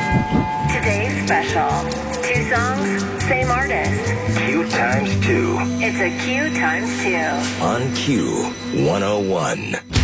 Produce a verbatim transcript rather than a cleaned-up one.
Today's special. Two songs, same artist. Q times two. It's a Q times two. On Q one oh one.